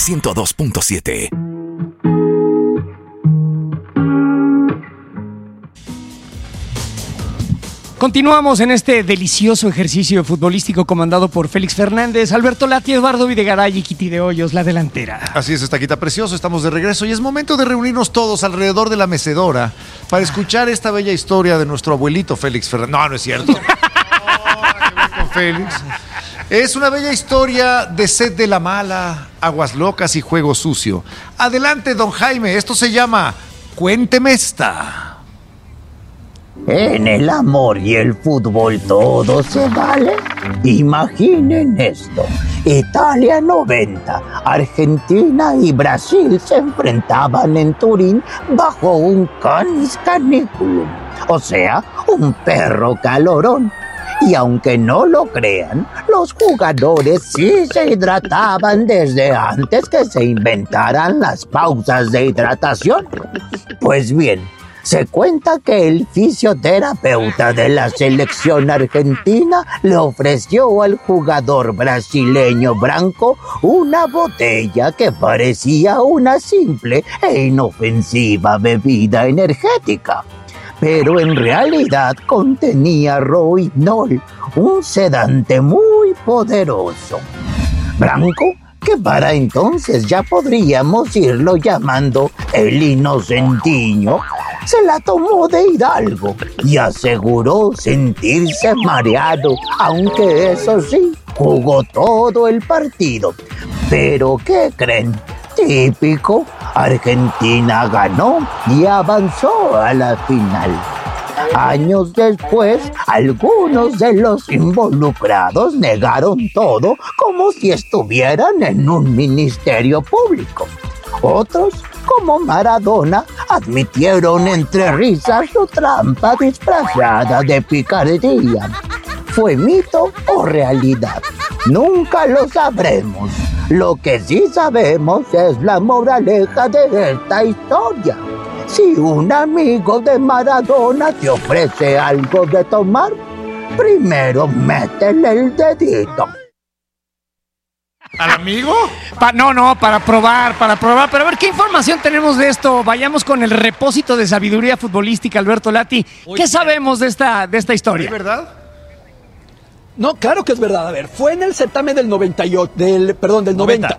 102.7. Continuamos en este delicioso ejercicio futbolístico comandado por Félix Fernández, Alberto Lati, Eduardo Videgaray y Kitty de Hoyos, la delantera. Así es, Estaquita Precioso, estamos de regreso y es momento de reunirnos todos alrededor de la mecedora para escuchar esta bella historia de nuestro abuelito Félix Fernández. No, no es cierto. Con Félix. Es una bella historia de sed de la mala, aguas locas y juego sucio. Adelante, don Jaime, esto se llama Cuénteme esta. En el amor y el fútbol todo se vale. Imaginen esto. Italia 90, Argentina y Brasil se enfrentaban en Turín bajo un canis caniculum, o sea, un perro calorón. Y aunque no lo crean, los jugadores sí se hidrataban desde antes que se inventaran las pausas de hidratación. Pues bien, se cuenta que el fisioterapeuta de la selección argentina le ofreció al jugador brasileño Branco una botella que parecía una simple e inofensiva bebida energética, pero en realidad contenía rohypnol, un sedante muy poderoso. Branco, que para entonces ya podríamos irlo llamando el Inocentiño, se la tomó de hidalgo y aseguró sentirse mareado, aunque eso sí, jugó todo el partido. Pero ¿qué creen? Típico, Argentina ganó y avanzó a la final. Años después, algunos de los involucrados negaron todo como si estuvieran en un ministerio público. Otros, como Maradona, admitieron entre risas su trampa disfrazada de picardía. ¿Fue mito o realidad? Nunca lo sabremos. Lo que sí sabemos es la moraleja de esta historia. Si un amigo de Maradona te ofrece algo de tomar, primero métele el dedito. ¿Al amigo? Para probar. Pero a ver, ¿qué información tenemos de esto? Vayamos con el repósito de sabiduría futbolística, Alberto Lati. ¿Qué sabemos de esta historia? ¿Es verdad? No, claro que es verdad. A ver, fue en el certamen del 90.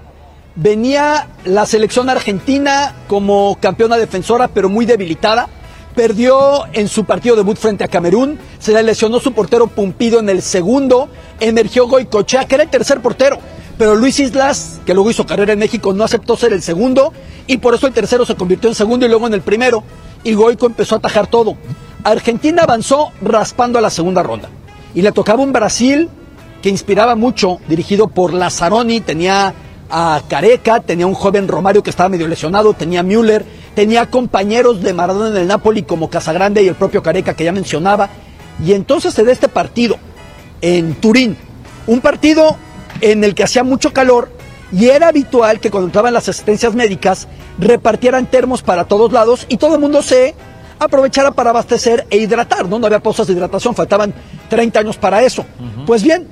Venía la selección argentina como campeona defensora, pero muy debilitada. Perdió en su partido debut frente a Camerún. Se le lesionó su portero Pumpido en el segundo. Emergió Goicoechea, que era el tercer portero. Pero Luis Islas, que luego hizo carrera en México, no aceptó ser el segundo. Y por eso el tercero se convirtió en segundo y luego en el primero. Y Goico empezó a atajar todo. Argentina avanzó raspando a la segunda ronda. Y le tocaba un Brasil que inspiraba mucho, dirigido por Lazzaroni. Tenía a Careca, tenía un joven Romario que estaba medio lesionado, tenía Müller, tenía compañeros de Maradona en el Napoli como Casagrande y el propio Careca que ya mencionaba. Y entonces se da este partido en Turín, un partido en el que hacía mucho calor y era habitual que cuando entraban las asistencias médicas repartieran termos para todos lados y todo el mundo se aprovechara para abastecer e hidratar, ¿no? No había pausas de hidratación, faltaban 30 años para eso. Pues bien,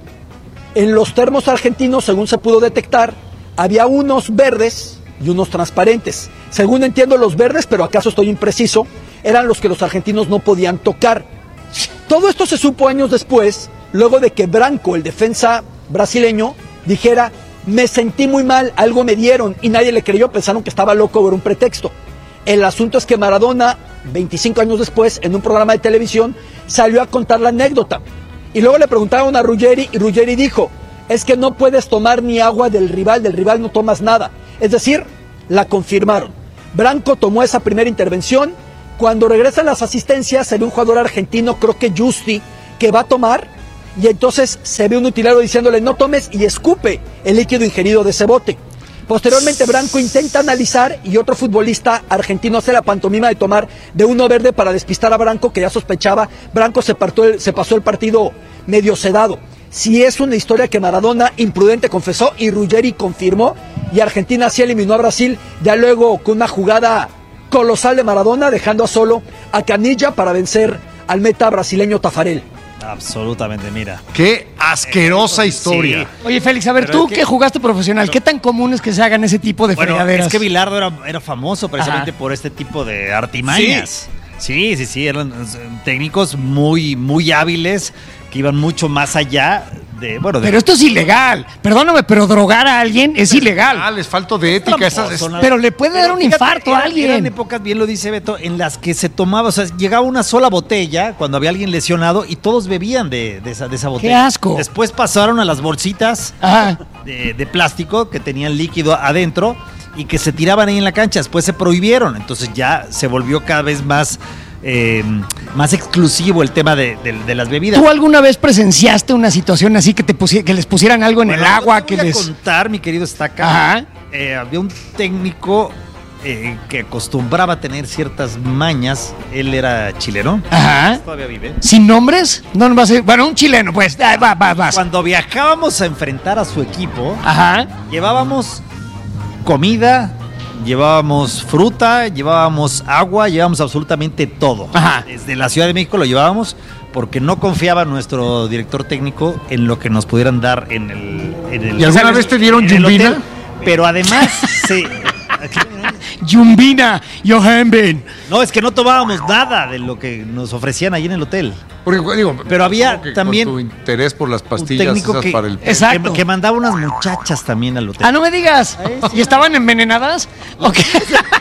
en los termos argentinos, según se pudo detectar, había unos verdes y unos transparentes. Según entiendo, los verdes, pero acaso estoy impreciso, eran los que los argentinos no podían tocar. Todo esto se supo años después, luego de que Branco, el defensa brasileño, dijera: me sentí muy mal, algo me dieron, y nadie le creyó, pensaron que estaba loco o era un pretexto. El asunto es que Maradona, 25 años después, en un programa de televisión, salió a contar la anécdota. Y luego le preguntaron a Ruggeri, y Ruggeri dijo: es que no puedes tomar ni agua del rival no tomas nada. Es decir, la confirmaron. Branco tomó esa primera intervención. Cuando regresan las asistencias, se ve un jugador argentino, creo que Justi, que va a tomar, y entonces se ve un utilero diciéndole: no tomes, y escupe el líquido ingerido de ese bote. Posteriormente Branco intenta analizar y otro futbolista argentino hace la pantomima de tomar de uno verde para despistar a Branco, que ya sospechaba. Branco se pasó el partido medio sedado. Si es una historia que Maradona imprudente confesó y Ruggeri confirmó, y Argentina así eliminó a Brasil, ya luego con una jugada colosal de Maradona, dejando a solo a Canilla para vencer al meta brasileño Tafarel. Absolutamente, mira. Qué asquerosa historia. Sí. Oye, Félix, a ver, Pero tú es que- que jugaste profesional, ¿qué tan común es que se hagan ese tipo de Bueno, fregaderas? es que Bilardo era famoso precisamente Ajá. por este tipo de artimañas. Sí, eran técnicos muy hábiles que iban mucho más allá de, bueno, de Pero esto es ilegal. Perdóname, pero drogar a alguien es ilegal. Les falto de ética. tramposo, ¿no? Pero le puede dar un Fíjate, infarto a alguien. Eran épocas, bien lo dice Beto, en las que se tomaba, o sea, llegaba una sola botella cuando había alguien lesionado y todos bebían de esa botella. ¡Qué asco! Después pasaron a las bolsitas Ajá. de plástico que tenían líquido adentro y que se tiraban ahí en la cancha. Después se prohibieron, entonces ya se volvió cada vez más exclusivo el tema de las bebidas. ¿Tú alguna vez presenciaste una situación así que que les pusieran algo en Bueno, el agua? yo te Que voy a les... contar, mi querido Estaca. Ajá. Había un técnico que acostumbraba a tener ciertas mañas. Él era chileno. Ajá. Todavía vive. ¿Sin nombres? No va a ser... Bueno, un chileno, pues. Vas. Cuando viajábamos a enfrentar a su equipo, Ajá. llevábamos comida, llevábamos fruta, llevábamos agua, llevábamos absolutamente todo. Ajá. Desde la Ciudad de México lo llevábamos porque no confiaba nuestro director técnico en lo que nos pudieran dar en el ¿Y alguna vez te dieron en el yumbina? hotel. Pero además, sí. Yumbina, Johanben. No, es que no tomábamos nada de lo que nos ofrecían ahí en el hotel. Porque, digo, Pero había supongo que también con tu interés por las Un pastillas técnico esas que, para el Exacto. que mandaba unas muchachas también al hotel. Ah, no me digas. ¿Y estaban envenenadas? ¿O qué?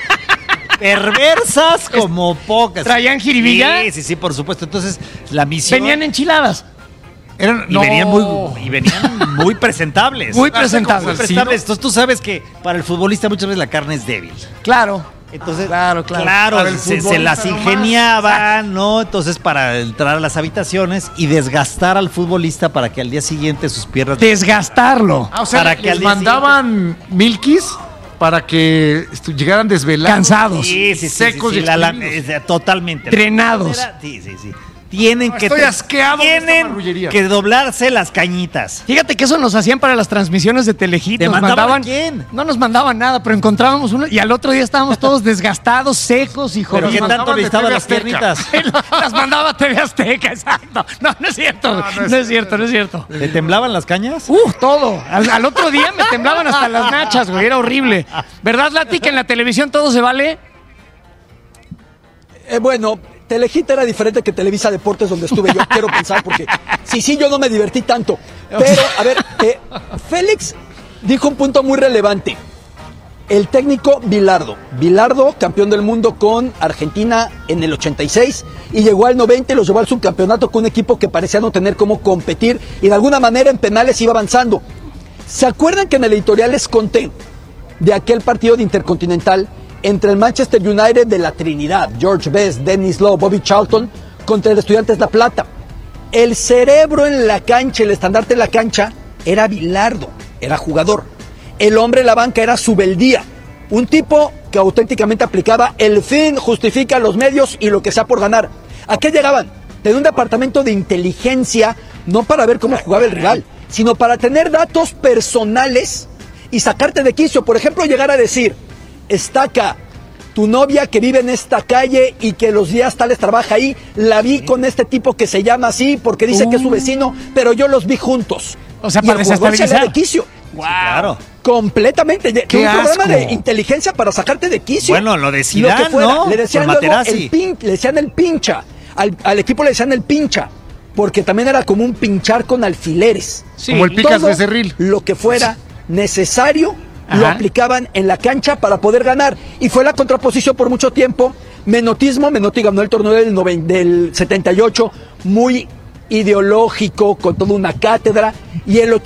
Perversas como pocas. ¿Traían jiribilla? Sí, por supuesto. Entonces, la misión... Venían enchiladas. Eran, y venían muy presentables. Muy presentables. Muy presentables. Entonces tú sabes que para el futbolista muchas veces la carne es débil. Claro. Entonces, Claro. Para el se futbolista las nomás. ingeniaban, ¿no? Entonces, para entrar a las habitaciones y desgastar al futbolista para que al día siguiente sus piernas... Desgastarlo. Ah, o sea, para que les al día mandaban milkis para que llegaran desvelados. Cansados. Sí, secos y exprimidos. totalmente. Drenados. Sí. Tienen que estoy asqueado de esta tienen marrullería. que doblarse las cañitas. Fíjate que eso nos hacían para las transmisiones de Telehit. ¿Te Nos mandaban a quién? No nos mandaban nada, pero encontrábamos uno y al otro día estábamos todos desgastados, secos y Pero ¿qué jodidos. tanto mandaban de necesitaban TV las Azteca. piernitas? Las mandaba TV Azteca, exacto. No es cierto. No es cierto. ¿Te temblaban las cañas? Todo. Al otro día me temblaban hasta las nachas, güey. Era horrible. ¿Verdad, Lati, que en la televisión todo se vale? Bueno, Telehit era diferente que Televisa Deportes, donde estuve yo, quiero pensar, porque sí, yo no me divertí tanto. Pero, a ver, Félix dijo un punto muy relevante. El técnico Bilardo, campeón del mundo con Argentina en el 86 y llegó al 90 y los llevó al subcampeonato con un equipo que parecía no tener cómo competir y de alguna manera en penales iba avanzando. ¿Se acuerdan que en el editorial les conté de aquel partido de Intercontinental entre el Manchester United de la Trinidad, George Best, Dennis Law, Bobby Charlton, contra el Estudiantes La Plata? El cerebro en la cancha, el estandarte en la cancha, era Bilardo, era jugador. El hombre en la banca era Subeldía, un tipo que auténticamente aplicaba el fin justifica los medios y lo que sea por ganar. ¿A qué llegaban? Tenía un departamento de inteligencia, no para ver cómo jugaba el rival, sino para tener datos personales y sacarte de quicio. Por ejemplo, llegar a decir: Estaca, tu novia que vive en esta calle y que los días tales trabaja ahí, la vi con este tipo que se llama así porque dice que es su vecino, pero yo los vi juntos. O sea, Y para el jugador se desestabilizar. le de quicio. Sí, claro. Completamente. ¡Qué Un programa asco! de inteligencia para sacarte de quicio. Bueno, lo de Zidane, que fuera. ¿no? Le decían Con luego Materazzi. le decían el pincha. Al equipo le decían el pincha. Porque también era como un pinchar con alfileres. Sí. Como el Picas Todo Becerril. lo que fuera necesario lo Ajá. aplicaban en la cancha para poder ganar. Y fue la contraposición por mucho tiempo. Menotti ganó el torneo del 78, muy ideológico, con toda una cátedra. Y el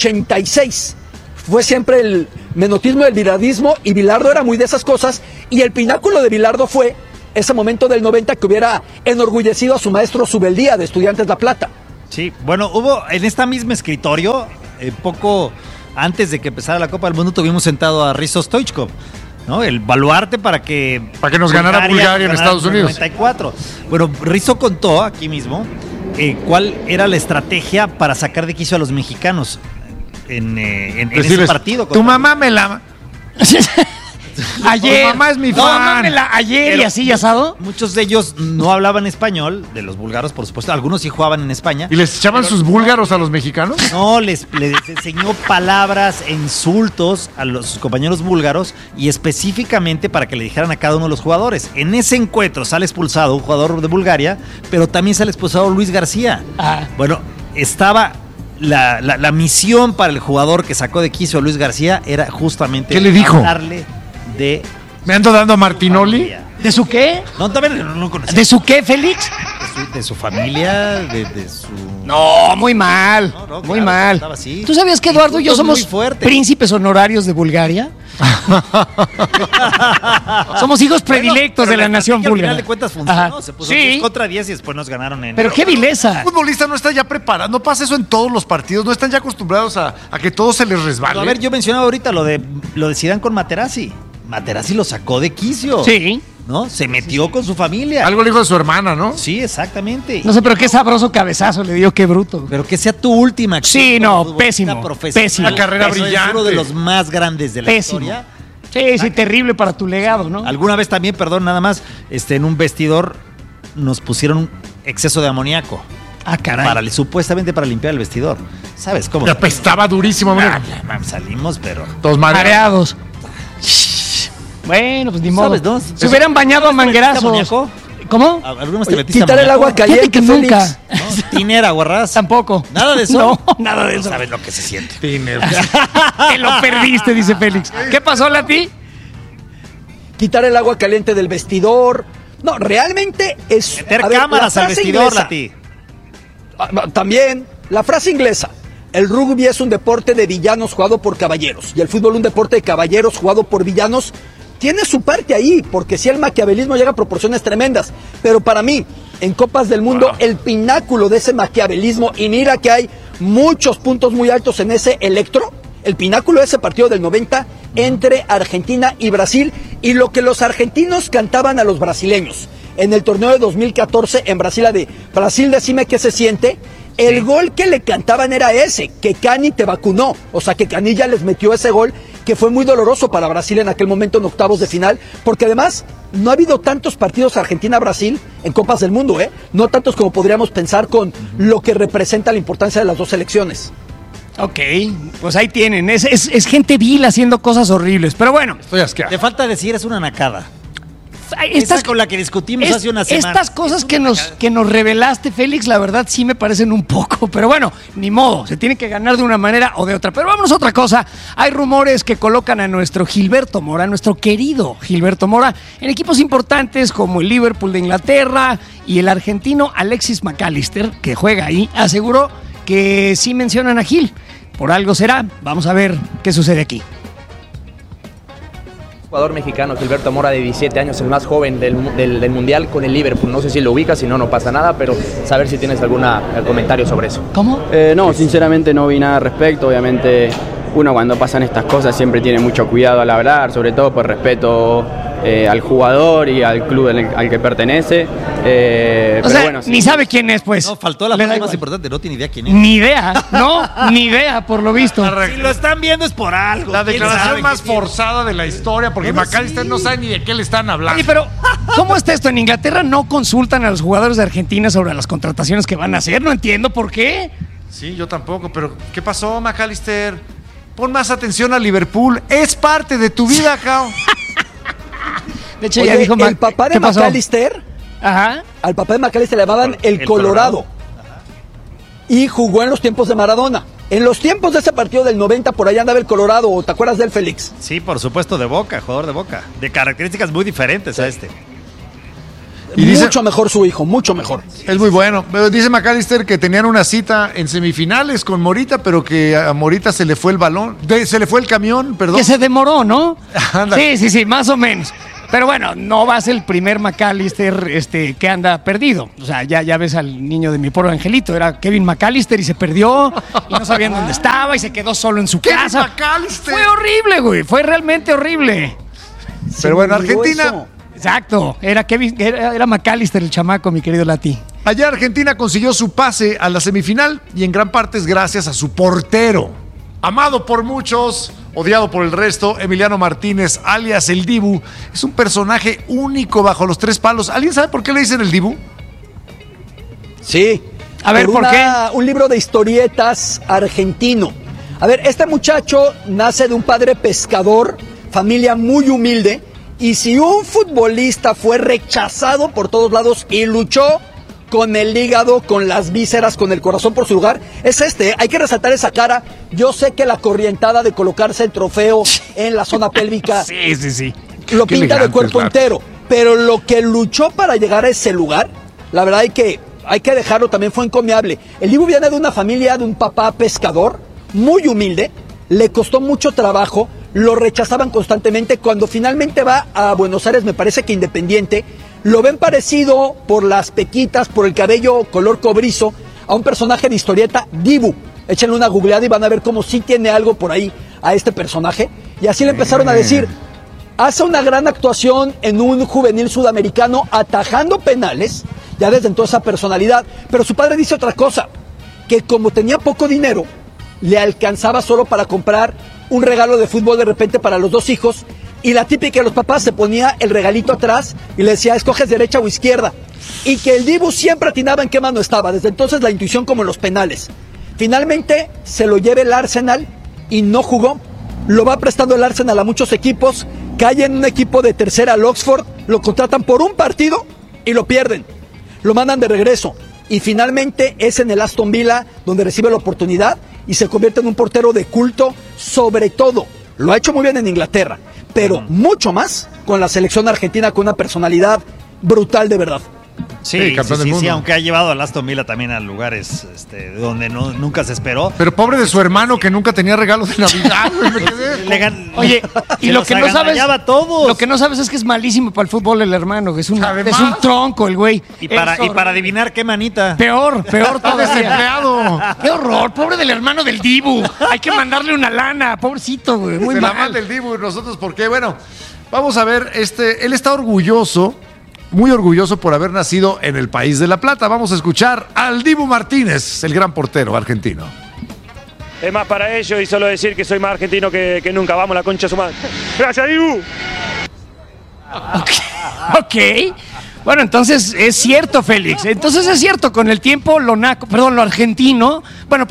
86 fue siempre el menotismo y el bilardismo, y Bilardo era muy de esas cosas. Y el pináculo de Bilardo fue ese momento del 90 que hubiera enorgullecido a su maestro Subeldía de Estudiantes La Plata. Sí, bueno, hubo en esta misma escritorio, poco antes de que empezara la Copa del Mundo, tuvimos sentado a Risto Stoichkov, ¿no? El baluarte para que nos ganara Bulgaria en Estados Unidos. 94. Bueno, Risto contó aquí mismo cuál era la estrategia para sacar de quicio a los mexicanos en ese Decirles, partido. tu mamá me la... Ayer. Tu mamá es mi No, fan. ayer y Pero así, asado. Muchos de ellos no hablaban español, de los búlgaros, por supuesto. Algunos sí jugaban en España. ¿Y les echaban sus búlgaros a los mexicanos? No, les enseñó palabras e insultos a sus compañeros búlgaros y específicamente para que le dijeran a cada uno de los jugadores. En ese encuentro sale expulsado un jugador de Bulgaria, pero también sale expulsado Luis García. Ah. Bueno, estaba la misión para el jugador que sacó de quicio a Luis García era justamente ¿Qué le dijo? hablarle de ¿Me ando dando a Martinoli? familia. ¿De su qué? No, también no lo conocía. ¿De su qué, Félix? De su familia, de su... No, muy mal. No, muy claro, mal. estaba así. ¿Tú sabías que Eduardo y yo Insultos somos muy fuertes. príncipes honorarios de Bulgaria? Somos hijos predilectos de la nación Al final búlgara. de cuentas funcionó. Ajá. Se puso Sí. 10 contra 10 y después nos ganaron en... Pero qué vileza. El futbolista no está ya preparado, no pasa eso en todos los partidos, no están ya acostumbrados a que todo se les resbale. A ver, yo mencionaba ahorita lo de Zidane con Materazzi. Materazzi lo sacó de quicio. Sí. ¿No? Se metió con su familia. Algo le dijo de su hermana, ¿no? Sí, exactamente. No sé, pero qué sabroso cabezazo le dio, qué bruto. Pero que sea tu última acción Sí, como no, futbolista pésimo, profesional. pésimo. Una carrera Eso brillante. Es uno de los más grandes de la Pésimo. historia. Sí, sí, terrible para tu legado, ¿no? Alguna vez también, perdón, nada más, en un vestidor nos pusieron un exceso de amoníaco. Ah, caray. Supuestamente para limpiar el vestidor. ¿Sabes cómo? Le apestaba durísimo. Salimos, pero... Todos mareados. Mareados. Bueno, pues ni modo. ¿Sabes, no? Se hubieran bañado a manguerazos. amoníaco? ¿Cómo? ¿Alguna vez te Oye, metiste quitar el amoníaco? agua caliente, Fíjate que Félix. nunca. ¿No? Tiner, aguarrás. Tampoco. ¿Nada de eso? No, nada de eso. Sabes lo que se siente. Te lo perdiste, dice Félix. ¿Qué pasó, Lati? Quitar el agua caliente del vestidor. No, realmente es... Meter a ver, cámaras la al frase vestidor, inglesa. Lati. También, la frase inglesa. El rugby es un deporte de villanos jugado por caballeros. Y el fútbol un deporte de caballeros jugado por villanos. Tiene su parte ahí, porque si el maquiavelismo llega a proporciones tremendas. Pero para mí, en Copas del Mundo, el pináculo de ese maquiavelismo, y mira que hay muchos puntos muy altos en ese electro, el pináculo de ese partido del 90 entre Argentina y Brasil, y lo que los argentinos cantaban a los brasileños en el torneo de 2014 en Brasil, de Brasil, decime qué se siente. El gol que le cantaban era ese, que Cani te vacunó, o sea que Canilla les metió ese gol, que fue muy doloroso para Brasil en aquel momento en octavos de final, porque además no ha habido tantos partidos Argentina-Brasil en Copas del Mundo, no tantos como podríamos pensar con lo que representa la importancia de las dos selecciones. Ok, pues ahí tienen. Es gente vil haciendo cosas horribles. Pero bueno, Estoy asqueado. Te falta decir, es una nacada. estas Esa con la que discutimos hace una semana. Estas cosas que nos revelaste, Félix, la verdad sí me parecen un poco. Pero bueno, ni modo, se tiene que ganar de una manera o de otra. Pero vámonos a otra cosa. Hay rumores que colocan a nuestro Gilberto Mora, nuestro querido Gilberto Mora, en equipos importantes como el Liverpool de Inglaterra y el argentino Alexis McAllister, que juega ahí, aseguró que sí mencionan a Gil. Por algo será. Vamos a ver qué sucede aquí. Jugador mexicano Gilberto Mora, de 17 años, el más joven del Mundial con el Liverpool. No sé si lo ubicas, si no, no pasa nada, pero saber si tienes algún comentario sobre eso. ¿Cómo? No, sinceramente no vi nada al respecto. Obviamente uno cuando pasan estas cosas siempre tiene mucho cuidado al hablar, sobre todo por respeto al jugador y al club al que pertenece. O Pero sea, bueno, sí. ni sabe quién es, pues. No, faltó la Le da parte más igual. importante, no tiene idea quién es. Ni idea, ¿no? Ni idea, por lo visto. Si lo están viendo es por algo. La ¿Quién declaración sabe más quién es? forzada de la historia, porque Bueno, McAllister sí. no sabe ni de qué le están hablando. Oye, pero ¿cómo está esto? En Inglaterra no consultan a los jugadores de Argentina sobre las contrataciones que van a hacer. No entiendo por qué. Sí, yo tampoco, pero ¿qué pasó, McAllister? Pon más atención a Liverpool. Es parte de tu vida, Cao. De hecho, Oye, ya dijo el papá de ¿Qué pasó? McAllister, Ajá. al papá de McAllister le llamaban el Colorado. Y jugó en los tiempos de Maradona. En los tiempos de ese partido del 90, por allá andaba el Colorado. ¿Te acuerdas del Félix? Sí, por supuesto, de Boca, jugador de Boca. De características muy diferentes a este. Y dice- Mucho mejor su hijo, mucho mejor. Es muy bueno. Pero dice McAllister que tenían una cita en semifinales con Morita, pero que a Morita se le fue el balón. Se le fue el camión, perdón. Que se demoró, ¿no? Ándale. Sí, más o menos. Pero bueno, no va a ser el primer McAllister que anda perdido. O sea, ya ves al niño de mi pobre angelito. Era Kevin McAllister y se perdió y no sabían dónde estaba y se quedó solo en su Kevin casa. McAllister. Fue horrible, güey. Fue realmente horrible. Pero bueno, Se me olvidó Argentina. eso. Exacto. Era McAllister el chamaco, mi querido Lati. Allá Argentina consiguió su pase a la semifinal y en gran parte es gracias a su portero. Amado por muchos, odiado por el resto. Emiliano Martínez, alias el Dibu, es un personaje único bajo los 3 palos. ¿Alguien sabe por qué le dicen el Dibu? Sí. A ver, ¿por qué? Un libro de historietas argentino. A ver, este muchacho nace de un padre pescador, familia muy humilde, y si un futbolista fue rechazado por todos lados y luchó con el hígado, con las vísceras, con el corazón por su lugar, es este. Hay que resaltar esa cara. Yo sé que la corrientada de colocarse el trofeo en la zona pélvica Sí. lo Qué pinta de elegante cuerpo es, entero, pero lo que luchó para llegar a ese lugar, la verdad hay que dejarlo, también fue encomiable. El Dibu viene de una familia, de un papá pescador, muy humilde, le costó mucho trabajo, lo rechazaban constantemente. Cuando finalmente va a Buenos Aires, me parece que Independiente, lo ven parecido por las pequitas, por el cabello color cobrizo, a un personaje de historieta, Dibu. Échenle una googleada y van a ver cómo sí tiene algo por ahí a este personaje. Y así le empezaron a decir. Hace una gran actuación en un juvenil sudamericano atajando penales, ya desde entonces esa personalidad. Pero su padre dice otra cosa, que como tenía poco dinero, le alcanzaba solo para comprar un regalo de fútbol de repente para los 2 hijos, y la típica de los papás se ponía el regalito atrás y le decía, escoges derecha o izquierda, y que el Dibu siempre atinaba en qué mano estaba. Desde entonces la intuición como en los penales. Finalmente se lo lleva el Arsenal y no jugó, lo va prestando el Arsenal a muchos equipos, cae en un equipo de tercera al Oxford, lo contratan por un partido y lo pierden, lo mandan de regreso, y finalmente es en el Aston Villa donde recibe la oportunidad y se convierte en un portero de culto. Sobre todo, lo ha hecho muy bien en Inglaterra, pero mucho más con la selección argentina, con una personalidad brutal de verdad. Sí, campeón del mundo. Sí, aunque ha llevado a Aston Villa también a lugares donde nunca se esperó. Pero pobre de su hermano que nunca tenía regalo de Navidad, güey, me quedé. Oye, y se lo los que no sabes, agandallaba a todos. lo que no sabes es que es malísimo para el fútbol el hermano, que es un Además. tronco el güey. Y para adivinar qué manita. Peor Está todavía. desempleado. Qué horror, pobre del hermano del Dibu. Hay que mandarle una lana, pobrecito, güey. Muy Se la mal. manda el Dibu y nosotros, ¿por qué? Bueno, vamos a ver, él está orgulloso, muy orgulloso por haber nacido en el país de La Plata. Vamos a escuchar al Dibu Martínez, el gran portero argentino. Es más para ellos y solo decir que soy más argentino que nunca. Vamos, la concha de su madre. Gracias, Dibu. Ok. Bueno, entonces es cierto, Félix. Entonces es cierto, con el tiempo lo argentino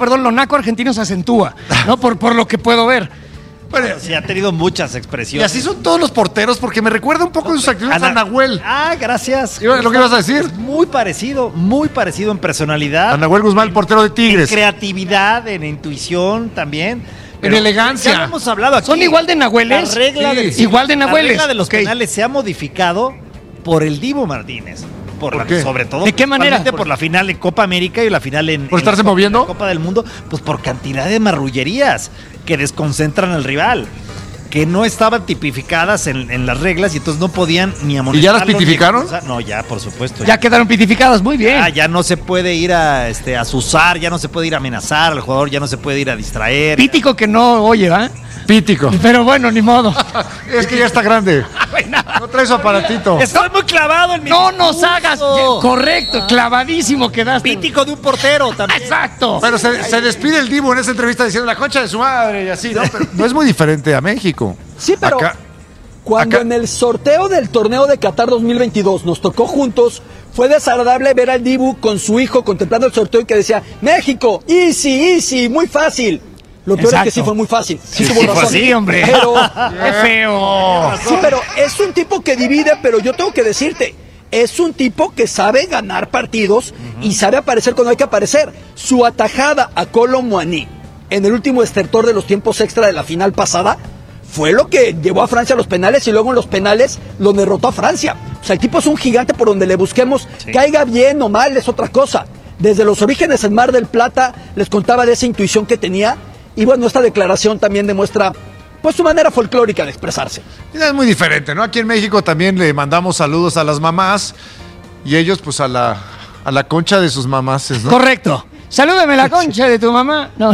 se acentúa, ¿no? Por lo que puedo ver. Bueno, Sí, ha tenido muchas y expresiones. así son todos los porteros, porque me recuerda un poco de sus actitudes a Nahuel. Ah, gracias. ¿Lo que ibas a decir? Es muy parecido en personalidad. A Nahuel Guzmán, el portero de En Tigres. creatividad, en intuición también. En elegancia. Ya lo hemos hablado aquí. ¿Son igual de nahueles? La regla Sí. Igual de nahueles. La regla de los Ok. penales se ha modificado por el Dibu Martínez. ¿Por qué? Sobre todo. ¿De qué manera? principalmente por la final en Copa América y la final en. ¿Por estarse en la moviendo? Copa del Mundo. Pues por cantidad de marrullerías que desconcentran al rival, que no estaban tipificadas en las reglas y entonces no podían ni amonestarlo. ¿Y ya las ni pitificaron? expulsar. No, ya, por supuesto. Ya quedaron pitificadas, muy bien. Ya no se puede ir a azuzar, ya no se puede ir a amenazar al jugador, ya no se puede ir a distraer. Pítico que no oye, ¿va? Pítico. Pero bueno, ni modo. Es que ya está grande. No trae su aparatito. Estoy muy clavado en mi No nos discurso. hagas. Correcto, clavadísimo quedaste. Pítico de un portero también. Exacto. Pero se despide el Dibu en esa entrevista diciendo la concha de su madre y así, ¿no? Pero no es muy diferente a México. Sí, pero cuando acá- en el sorteo del torneo de Qatar 2022 nos tocó juntos, fue desagradable ver al Dibu con su hijo contemplando el sorteo y que decía, México, easy, muy fácil. Lo peor es Exacto. que sí fue muy fácil. Sí, Sí, tuvo fue razón. así, hombre. Pero, Qué feo. sí, pero es un tipo que divide, pero yo tengo que decirte, es un tipo que sabe ganar partidos y sabe aparecer cuando hay que aparecer. Su atajada a Kolo Muani en el último estertor de los tiempos extra de la final pasada fue lo que llevó a Francia a los penales y luego en los penales lo derrotó a Francia. O sea, el tipo es un gigante por donde le busquemos, caiga bien o mal es otra cosa. Desde los orígenes en Mar del Plata les contaba de esa intuición que tenía y bueno, esta declaración también demuestra pues su manera folclórica de expresarse. Es muy diferente, ¿no? Aquí en México también le mandamos saludos a las mamás y ellos pues a la concha de sus mamás, ¿no? Correcto. Salúdame la concha de tu mamá. No.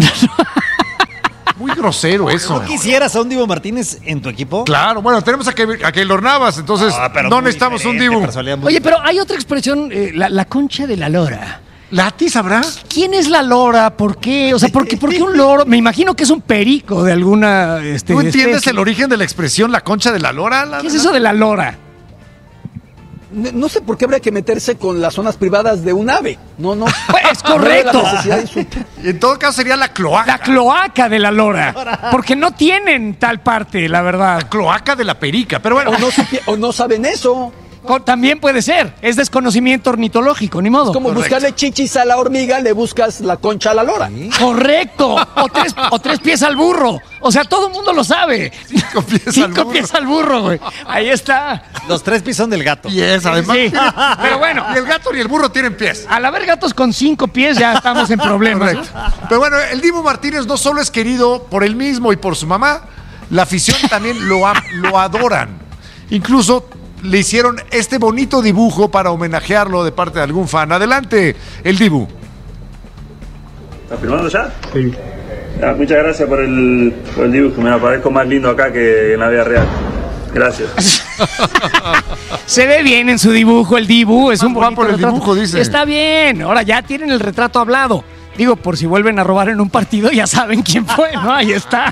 Muy grosero eso. ¿No quisieras a un Dibu Martínez en tu equipo? Claro, bueno, tenemos a Keylor Navas, entonces pero no muy necesitamos un diferente, Dibu. personalidad muy Oye, pero hay otra expresión, la concha de la lora. ¿Lati sabrá? ¿Quién es la lora? ¿Por qué? O sea, ¿por qué un loro? Me imagino que es un perico de alguna ¿Tú entiendes especie. el origen de la expresión la concha de la lora? ¿Qué es eso de la lora? No sé por qué habría que meterse con las zonas privadas de un ave. No. Es correcto. No hay la necesidad de insultar. En todo caso sería la cloaca. La cloaca de la lora. Porque no tienen tal parte, la verdad. La cloaca de la perica. Pero bueno, O no saben eso. También puede ser. Es desconocimiento ornitológico, ni modo. Es como buscarle chichis a la hormiga, le buscas la concha a la lora. Correcto. O tres pies al burro. O sea, todo el mundo lo sabe. 5 pies al 5 burro. pies al burro, güey. Ahí está. Los 3 pies son del gato. pies, además. Sí. Pero bueno, Ni el gato ni el burro tienen pies. al haber gatos con 5 pies ya estamos en problemas. Correcto. Pero bueno, el Dibu Martínez no solo es querido por él mismo y por su mamá, la afición también lo adoran. Incluso le hicieron este bonito dibujo para homenajearlo de parte de algún fan. Adelante, el Dibu. ¿Estás filmando ya? Sí. Muchas gracias por el dibujo. Me parezco más lindo acá que en la vida real. Gracias. Se ve bien en su dibujo el Dibu, es un Va bonito por el retrato. dibujo, dice. Está bien, ahora ya tienen el retrato hablado. Digo, por si vuelven a robar en un partido, ya saben quién fue, ¿no? Ahí está.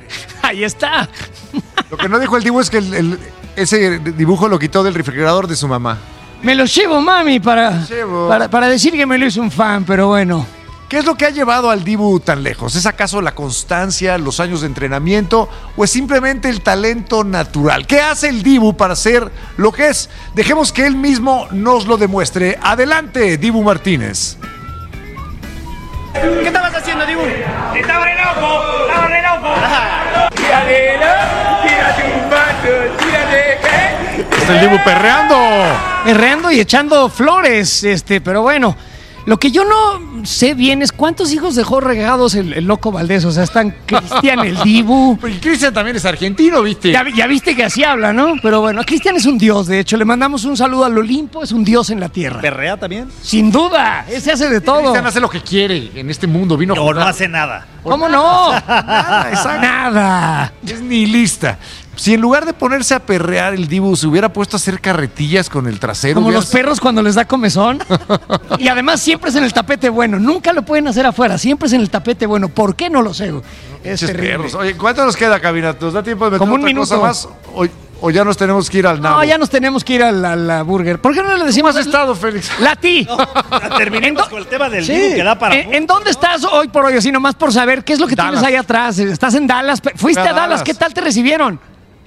Lo que no dijo el Dibu es que ese dibujo lo quitó del refrigerador de su mamá. Me lo llevo, mami, para decir que me lo hizo un fan, pero bueno. ¿Qué es lo que ha llevado al Dibu tan lejos? ¿Es acaso la constancia, los años de entrenamiento o es simplemente el talento natural? ¿Qué hace el Dibu para ser lo que es? Dejemos que él mismo nos lo demuestre. Adelante, Dibu Martínez. ¿Qué estabas haciendo, Dibu? Estaba re loco. Tírate un paso, ¿qué? Es el Dibu perreando. Perreando y echando flores, pero bueno. Lo que yo no sé bien es cuántos hijos dejó regados el loco Valdés. O sea, están Cristian, el Dibu. Y Cristian también es argentino, ¿viste? Ya viste que así habla, ¿no? Pero bueno, Cristian es un dios, de hecho. Le mandamos un saludo al Olimpo, es un dios en la tierra. ¿Perrea también? Sin duda, ese hace de todo. Cristian hace lo que quiere en este mundo. Vino a O jugar. no hace nada. ¿Cómo no? Nada, exacto. Nada. Es nihilista. Si en lugar de ponerse a perrear el Dibu se hubiera puesto a hacer carretillas con el trasero. Como hubiera- los perros cuando les da comezón. Y además siempre es en el tapete bueno. Nunca lo pueden hacer afuera, siempre es en el tapete bueno. ¿Por qué? No lo sé. Es Pinches terrible. perros. Oye, ¿cuánto nos queda, cabina? ¿Nos da tiempo de meter Como un otra cosa minuto. más? ¿O ya nos tenemos que ir al nabo? No, ya nos tenemos que ir a la burger. ¿Por qué no le ¿Cómo decimos has estado, Félix? Lati? Terminemos con el tema del Sí. Dibu que da para... ¿En dónde estás hoy por hoy? Así nomás por saber qué es lo que Dallas. tienes ahí atrás. ¿Estás en Dallas? Fuiste Fui a a Dallas. Dallas. ¿Qué tal te recibieron?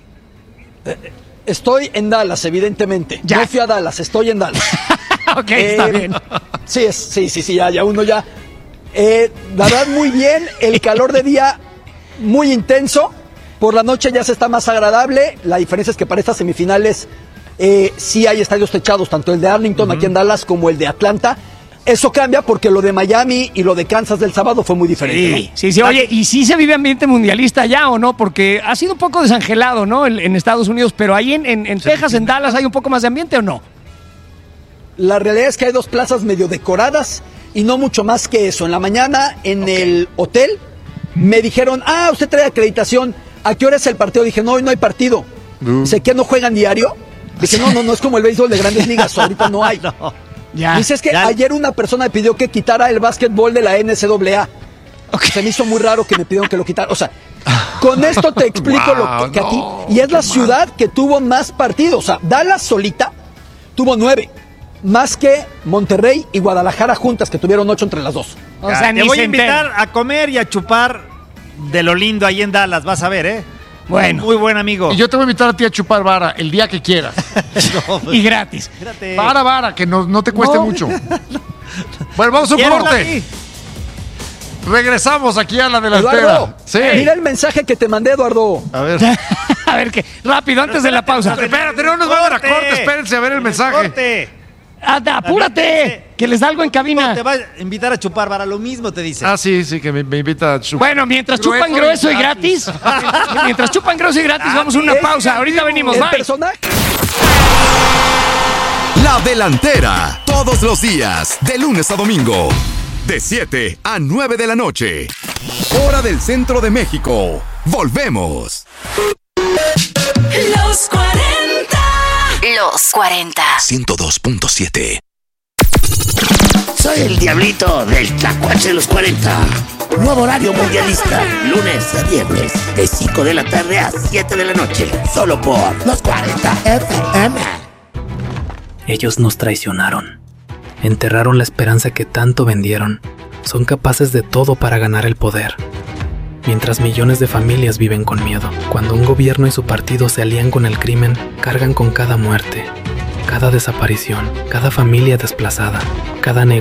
Estoy en Dallas, evidentemente. Ya. No fui a Dallas, estoy en Dallas. Ok, está bien. Sí, ya uno ya. La verdad, muy bien. El calor de día muy intenso. Por la noche ya se está más agradable. La diferencia es que para estas semifinales sí hay estadios techados, tanto el de Arlington aquí en Dallas como el de Atlanta. Eso cambia porque lo de Miami y lo de Kansas del sábado fue muy diferente. Sí. Oye, ¿y sí se vive ambiente mundialista ya o no? Porque ha sido un poco desangelado, ¿no? En Estados Unidos, pero ahí en Texas, en Dallas, ¿hay un poco más de ambiente o no? La realidad es que hay dos plazas medio decoradas y no mucho más que eso. En la mañana, en el hotel, me dijeron, usted trae acreditación. ¿A qué hora es el partido? Dije, no, hoy no hay partido. Dice, ¿qué no juegan diario? Dije, no es como el béisbol de Grandes Ligas, ahorita no hay. Ya. Dice, es que ya. ayer una persona me pidió que quitara el básquetbol de la NCAA. Se me hizo muy raro que me pidieron que lo quitara. O sea, con esto te explico lo que aquí. Y es la ciudad que tuvo más partidos. O sea, Dallas solita tuvo 9. Más que Monterrey y Guadalajara juntas, que tuvieron 8 entre las dos. O sea, Te ni voy a se invitar entera. a comer y a chupar de lo lindo ahí en Dallas, vas a ver, ¿eh? Bueno. Muy buen amigo. Y yo te voy a invitar a ti a chupar vara el día que quieras. Y gratis. Espérate. Vara, que no te cueste No. mucho. Bueno, vamos a un Quiero corte. aquí. Regresamos aquí a la delantera. Eduardo, Sí. mira el mensaje que te mandé, Eduardo. A ver. A ver qué. Rápido, antes de la pausa. Espérate, no nos van a corte. Espérense a ver el mensaje. Corte. Anda, apúrate. Que les da algo en cabina. Te va a invitar a chupar para lo mismo, te dice. Sí, que me invita a chupar. Bueno, mientras chupan grueso y gratis. Mientras chupan grueso y gratis, vamos a una pausa. Ahorita venimos. El Bye. personaje. La delantera, todos los días, de lunes a domingo, de 7 a 9 de la noche. Hora del centro de México. Volvemos. Los 40. Los 40. 102.7. Soy el Diablito del Tlacuache de los 40. Nuevo horario mundialista, lunes a viernes, de 5 de la tarde a 7 de la noche, solo por los 40 FM. Ellos nos traicionaron. Enterraron la esperanza que tanto vendieron. Son capaces de todo para ganar el poder. Mientras millones de familias viven con miedo. Cuando un gobierno y su partido se alían con el crimen, cargan con cada muerte, cada desaparición, cada familia desplazada, cada negocio